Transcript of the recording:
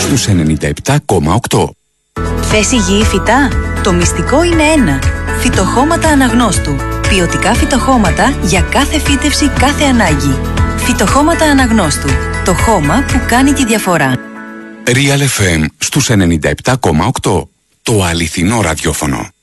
στους 97,8. Θες υγιή φυτά? Το μυστικό είναι ένα. Φυτοχώματα Αναγνώστου. Ποιοτικά φυτοχώματα για κάθε φύτευση, κάθε ανάγκη. Φυτοχώματα Αναγνώστου. Το χώμα που κάνει τη διαφορά. Real FM στους 97,8. Το αληθινό ραδιόφωνο.